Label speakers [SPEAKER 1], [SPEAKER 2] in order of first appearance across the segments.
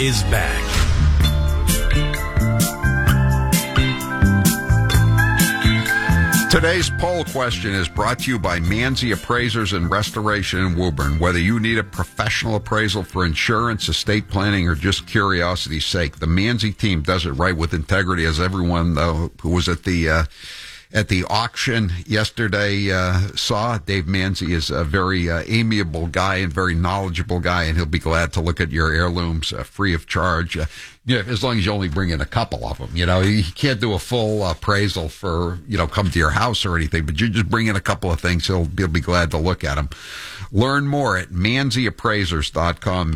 [SPEAKER 1] is back.
[SPEAKER 2] Today's poll question is brought to you by Manzi Appraisers and Restoration in Woburn. Whether you need a professional appraisal for insurance, estate planning, or just curiosity's sake, the Manzi team does it right with integrity, as everyone who was at the auction yesterday saw. Dave Manzi is a very amiable guy and very knowledgeable guy, and he'll be glad to look at your heirlooms free of charge. As long as you only bring in a couple of them. You can't do a full appraisal for, come to your house or anything, but you just bring in a couple of things. He'll be glad to look at them. Learn more at manziappraisers.com,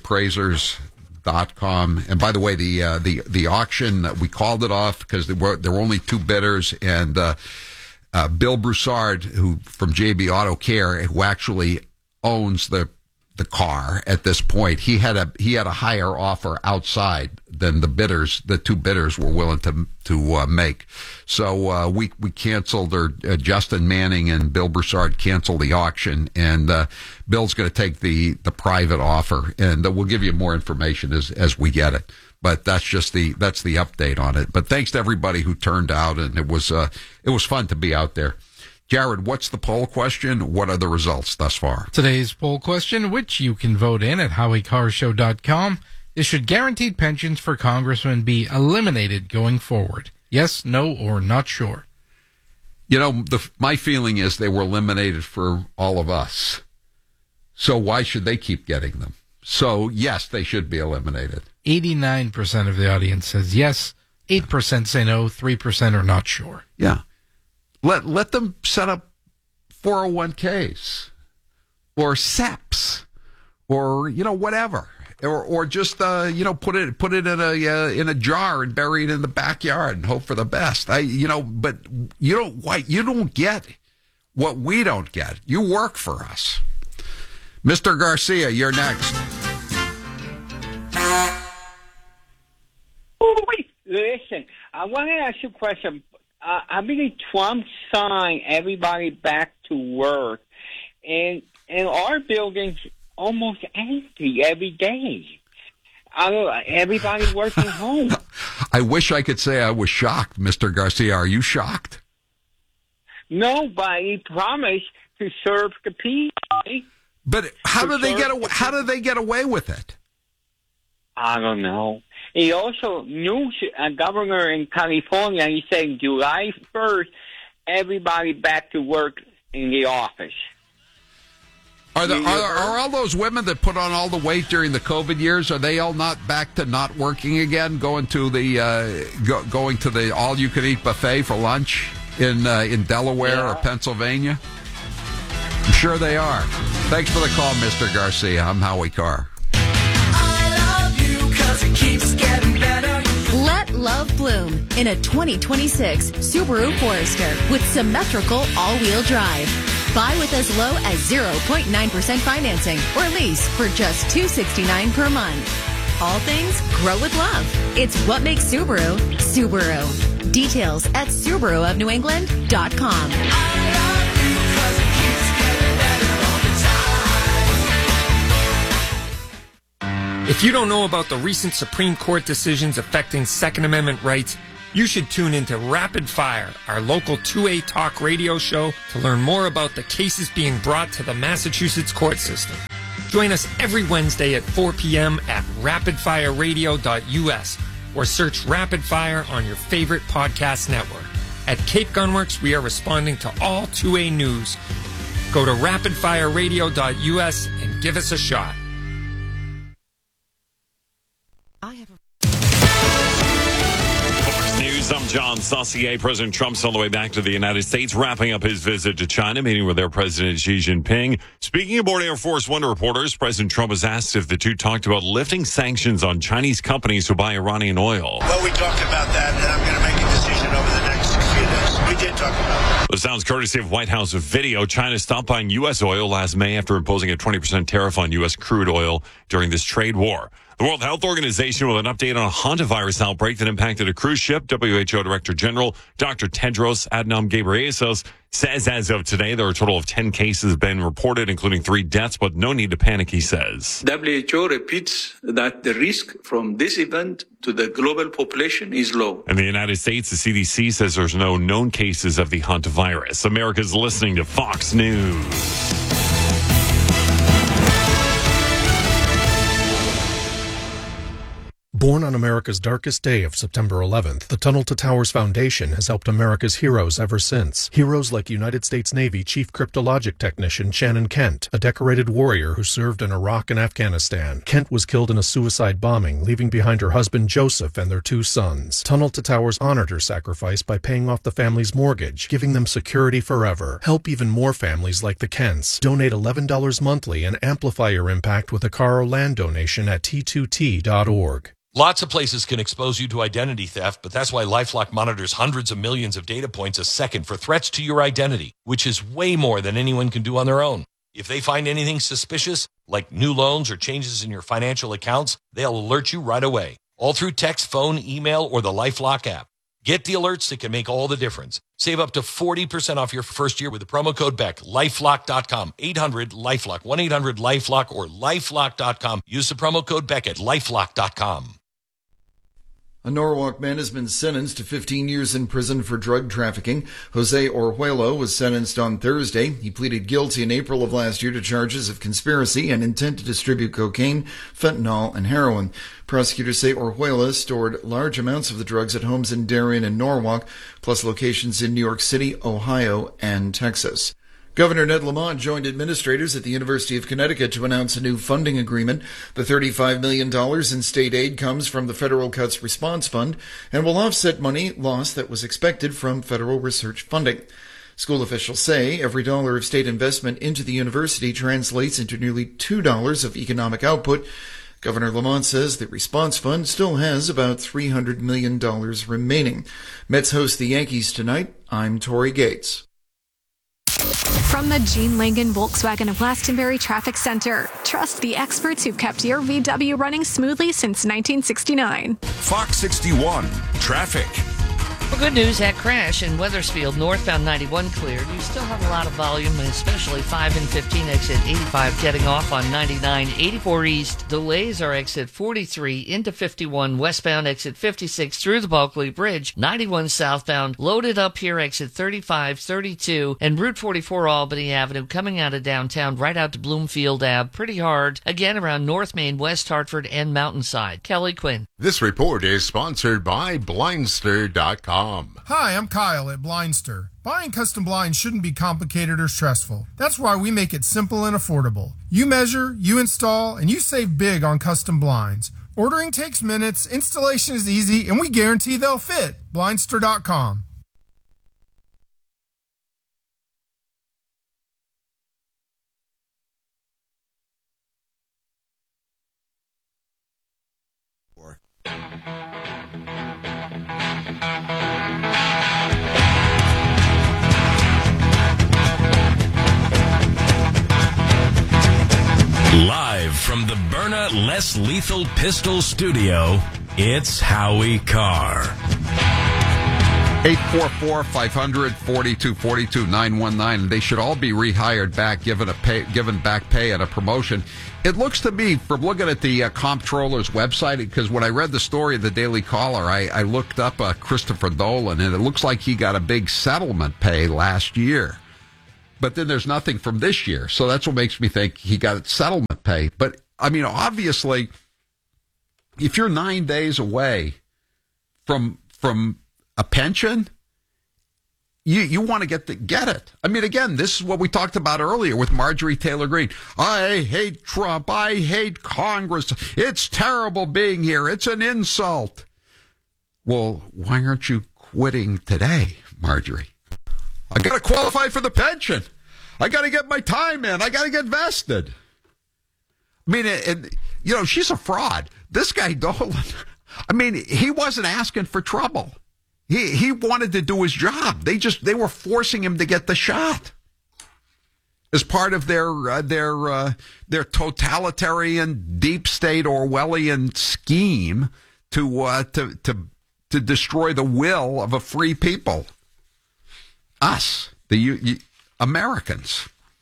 [SPEAKER 2] manziappraisers.com. And by the way, the auction, we called it off because there were only two bidders, and Bill Broussard, who from JB Auto Care, who actually owns the car at this point, he had a higher offer outside than the two bidders were willing to make. So we canceled, or Justin Manning and Bill Broussard canceled the auction, and Bill's going to take the private offer, and we'll give you more information as we get it. But that's the update on it. But thanks to everybody who turned out, and it was fun to be out there. Jared, what's the poll question? What are the results thus far?
[SPEAKER 3] Today's poll question, which you can vote in at HowieCarrshow.com, is: should guaranteed pensions for congressmen be eliminated going forward? Yes, no, or not sure?
[SPEAKER 2] My feeling is they were eliminated for all of us. So why should they keep getting them? So, yes, they should be eliminated.
[SPEAKER 3] 89% of the audience says yes, 8% say no, 3% are not sure.
[SPEAKER 2] Yeah. Let them set up 401ks or SEPs or whatever, or just put it in a jar and bury it in the backyard and hope for the best. But you don't get what we don't get. You work for us. Mr. Garcia, you're next.
[SPEAKER 4] Wait, listen, I want to ask you a question. I believe Trump signed everybody back to work, and our building's almost empty every day. Everybody working home.
[SPEAKER 2] I wish I could say I was shocked, Mr. Garcia. Are you shocked?
[SPEAKER 4] No, but he promised to serve the people.
[SPEAKER 2] But how do they get away with it?
[SPEAKER 4] I don't know. He also knew a governor in California. He said July 1st, everybody back to work in the office.
[SPEAKER 2] Are all those women that put on all the weight during the COVID years, are they all not back to not working again, going to the all-you-can-eat buffet for lunch in Delaware or Pennsylvania? I'm sure they are. Thanks for the call, Mr. Garcia. I'm Howie Carr.
[SPEAKER 5] It keeps getting better. Let love bloom in a 2026 Subaru Forester with symmetrical all-wheel drive. Buy with as low as 0.9% financing or lease for just $269 per month. All things grow with love. It's what makes Subaru, Subaru. Details at SubaruofNewEngland.com.
[SPEAKER 6] If you don't know about the recent Supreme Court decisions affecting Second Amendment rights, you should tune into Rapid Fire, our local 2A talk radio show, to learn more about the cases being brought to the Massachusetts court system. Join us every Wednesday at 4 p.m. at rapidfireradio.us or search Rapid Fire on your favorite podcast network. At Cape Gunworks, we are responding to all 2A news. Go to rapidfireradio.us and give us a shot.
[SPEAKER 7] News, I'm John Saucier. President Trump's on the way back to the United States, wrapping up his visit to China, meeting with their President Xi Jinping. Speaking aboard Air Force One to reporters, President Trump was asked if the two talked about lifting sanctions on Chinese companies who buy Iranian oil.
[SPEAKER 8] Well, we talked about that, and I'm going to make a decision over the next few days. We did talk about it.
[SPEAKER 7] The sounds courtesy of White House video. China stopped buying U.S. oil last May after imposing a 20% tariff on U.S. crude oil during this trade war. The World Health Organization with an update on a hantavirus outbreak that impacted a cruise ship. WHO Director General Dr. Tedros Adhanom Ghebreyesus says as of today, there are a total of 10 cases been reported, including 3 deaths, but no need to panic, he says.
[SPEAKER 1] WHO repeats that the risk from this event to the global population is low.
[SPEAKER 7] In the United States, the CDC says there's no known cases of the hantavirus. America's listening to Fox News.
[SPEAKER 9] Born on America's darkest day of September 11th, the Tunnel to Towers Foundation has helped America's heroes ever since. Heroes like United States Navy Chief Cryptologic Technician Shannon Kent, a decorated warrior who served in Iraq and Afghanistan. Kent was killed in a suicide bombing, leaving behind her husband Joseph and their 2 sons. Tunnel to Towers honored her sacrifice by paying off the family's mortgage, giving them security forever. Help even more families like the Kents. Donate $11 monthly and amplify your impact with a car or land donation at t2t.org.
[SPEAKER 10] Lots of places can expose you to identity theft, but that's why LifeLock monitors hundreds of millions of data points a second for threats to your identity, which is way more than anyone can do on their own. If they find anything suspicious, like new loans or changes in your financial accounts, they'll alert you right away, all through text, phone, email, or the LifeLock app. Get the alerts that can make all the difference. Save up to 40% off your first year with the promo code BECK. LifeLock.com. 800-LifeLock. 1-800-LifeLock or LifeLock.com. Use the promo code BECK at LifeLock.com.
[SPEAKER 11] A Norwalk man has been sentenced to 15 years in prison for drug trafficking. Jose Orjuelo was sentenced on Thursday. He pleaded guilty in April of last year to charges of conspiracy and intent to distribute cocaine, fentanyl, and heroin. Prosecutors say Orjuela stored large amounts of the drugs at homes in Darien and Norwalk, plus locations in New York City, Ohio, and Texas. Governor Ned Lamont joined administrators at the University of Connecticut to announce a new funding agreement. The $35 million in state aid comes from the Federal Cuts Response Fund and will offset money lost that was expected from federal research funding. School officials say every dollar of state investment into the university translates into nearly $2 of economic output. Governor Lamont says the response fund still has about $300 million remaining. Mets host the Yankees tonight. I'm Torrey Gates.
[SPEAKER 12] From the Gene Langan Volkswagen of Glastonbury Traffic Center, trust the experts who've kept your VW running smoothly since 1969.
[SPEAKER 13] Fox 61 Traffic.
[SPEAKER 14] Well, good news, that crash in Wethersfield, northbound 91 cleared. You still have a lot of volume, especially 5 and 15 exit 85 getting off on 99. 84 east, delays are exit 43 into 51, westbound exit 56 through the Bulkley Bridge. 91 southbound, loaded up here, exit 35, 32, and Route 44 Albany Avenue coming out of downtown right out to Bloomfield Ave. Pretty hard, again around North Main, West Hartford, and Mountainside. Kelly Quinn.
[SPEAKER 13] This report is sponsored by Blindster.com.
[SPEAKER 15] Hi, I'm Kyle at Blindster. Buying custom blinds shouldn't be complicated or stressful. That's why we make it simple and affordable. You measure, you install, and you save big on custom blinds. Ordering takes minutes, installation is easy, and we guarantee they'll fit. Blindster.com.
[SPEAKER 16] Live from the Byrna Less Lethal Pistol Studio, it's Howie Carr.
[SPEAKER 2] 844-500-4242-919. They should all be rehired back, given back pay and a promotion. It looks to me, from looking at the comptroller's website, because when I read the story of the Daily Caller, I looked up Christopher Dolan, and it looks like he got a big settlement pay last year. But then there's nothing from this year. So that's what makes me think he got settlement pay. But, I mean, obviously, if you're 9 days away from a pension, you want to get it. I mean, again, this is what we talked about earlier with Marjorie Taylor Greene. I hate Trump. I hate Congress. It's terrible being here. It's an insult. Well, why aren't you quitting today, Marjorie? I got to qualify for the pension. I got to get my time in. I got to get vested. I mean, she's a fraud. This guy, Dolan, I mean, he wasn't asking for trouble. He wanted to do his job. They were forcing him to get the shot. as part of their totalitarian, deep state Orwellian scheme to destroy the will of a free people. Us, the Americans.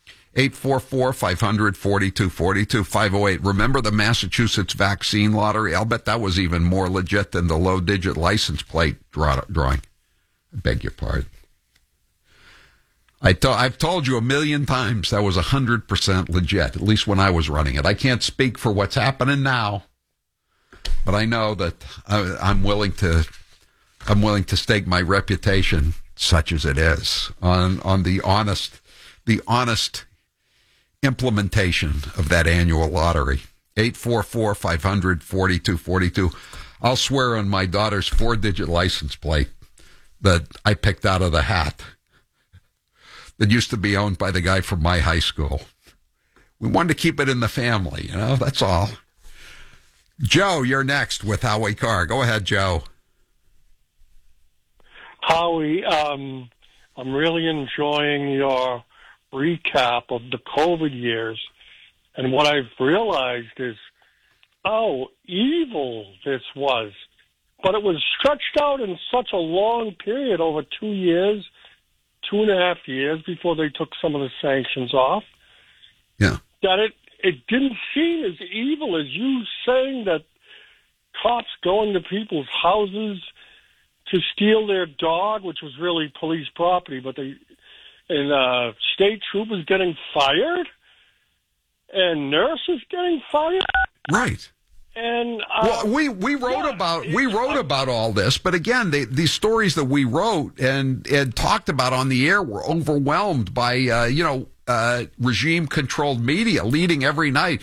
[SPEAKER 2] 844-500-4242, 508. Remember the Massachusetts vaccine lottery? I'll bet that was even more legit than the low-digit license plate drawing. I beg your pardon. I've told you a million times that was 100% legit, at least when I was running it. I can't speak for what's happening now, but I know that I'm willing to stake my reputation, such as it is, on the honest implementation of that annual lottery. 844-500-4242. I'll swear on my daughter's 4-digit license plate that I picked out of the hat that used to be owned by the guy from my high school. We wanted to keep it in the family, that's all. Joe, you're next with Howie Carr. Go ahead, Joe.
[SPEAKER 17] Howie, I'm really enjoying your recap of the COVID years. And what I've realized is how evil this was. But it was stretched out in such a long period, over 2 years, 2.5 years, before they took some of the sanctions off.
[SPEAKER 2] Yeah.
[SPEAKER 17] That it didn't seem as evil as you saying that cops going to people's houses to steal their dog, which was really police property, but state troopers getting fired and nurses getting fired.
[SPEAKER 2] Right.
[SPEAKER 17] And
[SPEAKER 2] we wrote about all this, but again, these stories that we wrote and talked about on the air were overwhelmed by regime controlled media leading every night.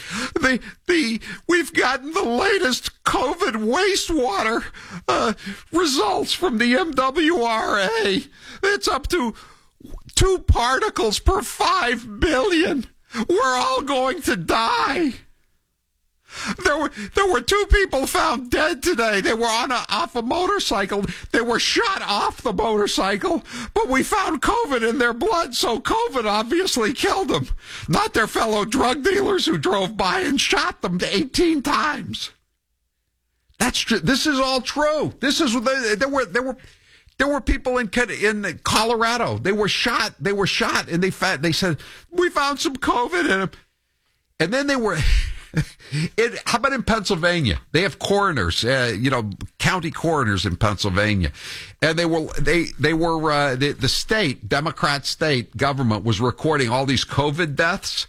[SPEAKER 2] We've gotten the latest COVID wastewater results from the MWRA. It's up to 2 particles per 5 billion. We're all going to die. There were 2 people found dead today. They were off a motorcycle. They were shot off the motorcycle, but we found COVID in their blood, so COVID obviously killed them. Not their fellow drug dealers who drove by and shot them 18 times. That's true. This is all true. This is there were people in Colorado. They were shot, and they said we found some COVID in them, and then they were. How about in Pennsylvania? They have coroners, county coroners in Pennsylvania, and the state Democrat state government was recording all these COVID deaths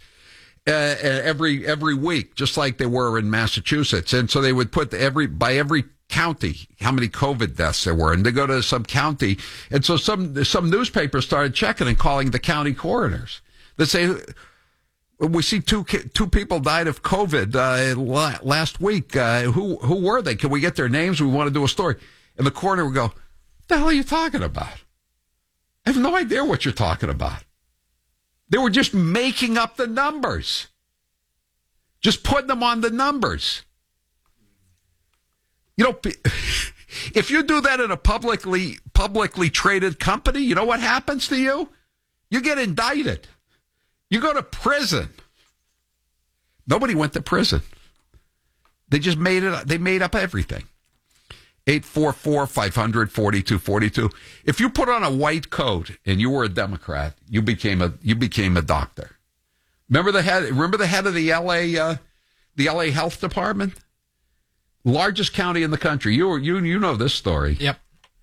[SPEAKER 2] every week, just like they were in Massachusetts, and so they would put by every county how many COVID deaths there were, and they go to some county, and so some newspapers started checking and calling the county coroners. They say, we see two people died of COVID last week. Who were they? Can we get their names? We want to do a story. And the coroner would go, "What the hell are you talking about? I have no idea what you're talking about." They were just making up the numbers, just putting them on the numbers. If you do that in a publicly traded company, you know what happens to you? You get indicted. You go to prison. Nobody went to prison. They just made it up. They made up everything. 844-500-4242. If you put on a white coat and you were a Democrat, you became a doctor. Remember the head of the LA Health Department? Largest county in the country. You know this story.
[SPEAKER 3] Yep.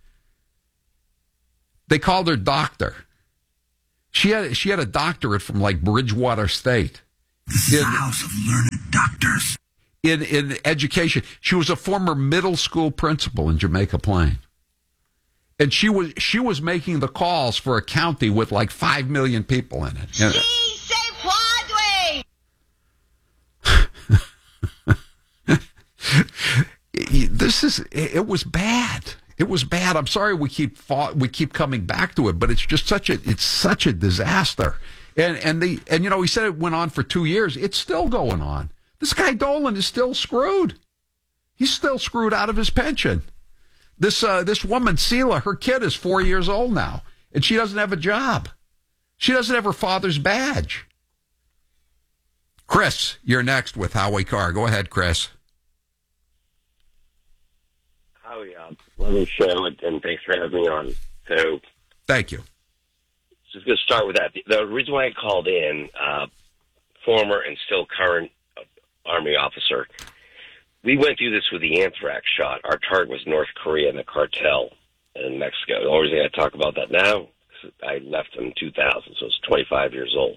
[SPEAKER 2] They called her doctor. She had a doctorate from Bridgewater State.
[SPEAKER 18] This is a house of learned doctors.
[SPEAKER 2] In education. She was a former middle school principal in Jamaica Plain. And she was making the calls for a county with 5 million people in it. It was bad. It was bad. I'm sorry we keep coming back to it, but it's just such a disaster. And he said it went on for 2 years. It's still going on. This guy Dolan is still screwed. He's still screwed out of his pension. This woman Sela, her kid is 4 years old now, and she doesn't have a job. She doesn't have her father's badge. Chris, you're next with Howie Carr. Go ahead, Chris.
[SPEAKER 19] Howie, love the show, and thanks for having me on. So,
[SPEAKER 2] thank you.
[SPEAKER 19] Just going to start with that. The reason why I called in, former and still current Army officer, we went through this with the anthrax shot. Our target was North Korea and the cartel in Mexico. The only reason I talk about that now is I left in 2000, so it's 25 years old.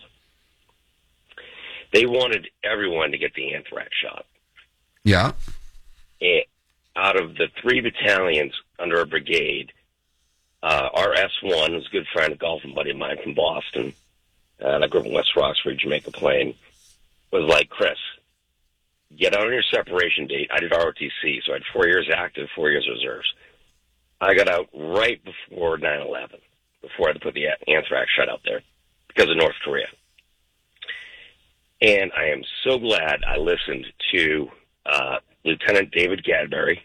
[SPEAKER 19] They wanted everyone to get the anthrax shot.
[SPEAKER 2] Yeah.
[SPEAKER 19] And out of the 3 battalions under a brigade, our S1 was a good friend, a golfing buddy of mine from Boston, and I grew up in West Roxbury, Jamaica Plain, was like, Chris, get out on your separation date. I did ROTC, so I had 4 years active, 4 years reserves. I got out right before 9/11, before I had to put the anthrax shot out there because of North Korea. And I am so glad I listened to Lieutenant David Gadbury,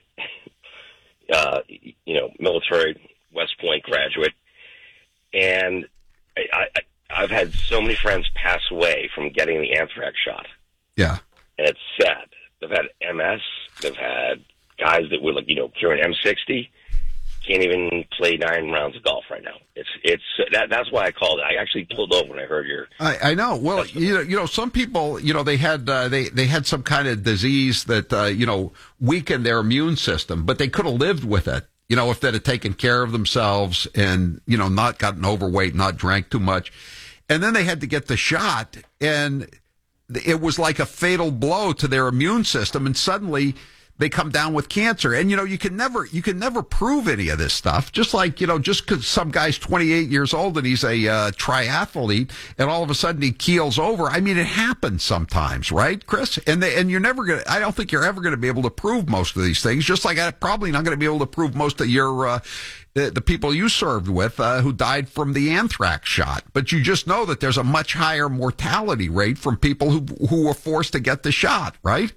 [SPEAKER 19] military West Point graduate, and I've had so many friends pass away from getting the anthrax shot.
[SPEAKER 2] Yeah. And
[SPEAKER 19] it's sad. They've had MS. They've had guys that were carrying M60. Can't even play 9 rounds of golf right now. That's why I called it. I actually pulled over when I heard your.
[SPEAKER 2] I know. Well, some people, they had they had some kind of disease that weakened their immune system, but they could have lived with it. If they'd have taken care of themselves and not gotten overweight, not drank too much, and then they had to get the shot, and it was like a fatal blow to their immune system, and suddenly they come down with cancer. And, you can never prove any of this stuff. Just like, just because some guy's 28 years old and he's a triathlete and all of a sudden he keels over. I mean, it happens sometimes, right, Chris? And you're never going to, I don't think you're ever going to be able to prove most of these things. Just like I'm probably not going to be able to prove most of your, the people you served with, who died from the anthrax shot. But you just know that there's a much higher mortality rate from people who were forced to get the shot, right?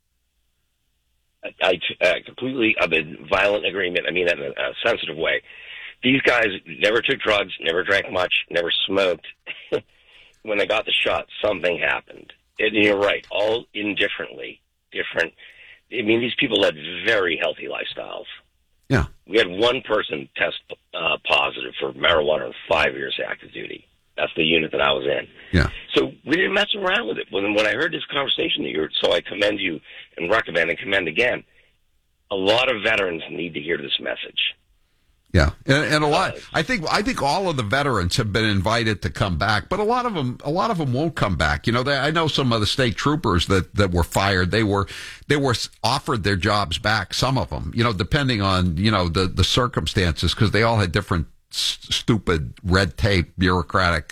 [SPEAKER 19] I completely, I'm in violent agreement. I mean that in a sensitive way. These guys never took drugs, never drank much, never smoked. When they got the shot, something happened. And you're right, all indifferently different. I mean, these people led very healthy lifestyles.
[SPEAKER 2] Yeah.
[SPEAKER 19] We had one person test positive for marijuana in 5 years active duty. That's the unit that I was in.
[SPEAKER 2] Yeah.
[SPEAKER 19] So we didn't mess around with it. When I heard this conversation that so I commend you and recommend and commend again. A lot of veterans need to hear this message.
[SPEAKER 2] Yeah, and a lot. I think all of the veterans have been invited to come back, but a lot of them won't come back. I know some of the state troopers that were fired. They were offered their jobs back. Some of them, depending on the circumstances, because they all had different stupid red tape, bureaucratic,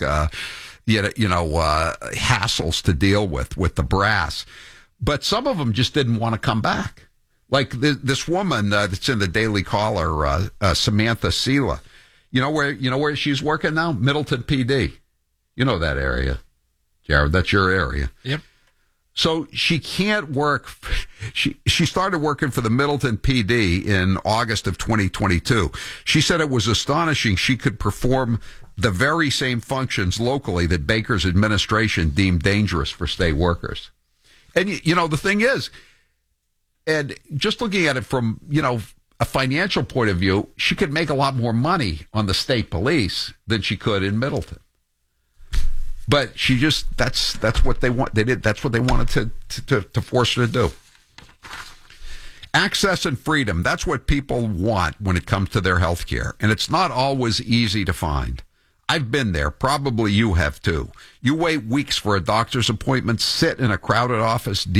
[SPEAKER 2] hassles to deal with the brass. But some of them just didn't want to come back. Like this woman that's in the Daily Caller, Samantha Sela. You know where she's working now? Middleton PD. You know that area, Jared. That's your area.
[SPEAKER 3] Yep.
[SPEAKER 2] So she can't work. She started working for the Middleton PD in August of 2022. She said it was astonishing she could perform the very same functions locally that Baker's administration deemed dangerous for state workers. And, the thing is, and just looking at it from, a financial point of view, she could make a lot more money on the state police than she could in Middleton. But she just, that's what they want. They did. That's what they wanted to force her to do. Access and freedom. That's what people want when it comes to their health care. And it's not always easy to find. I've been there. Probably you have too. You wait weeks for a doctor's appointment, sit in a crowded office,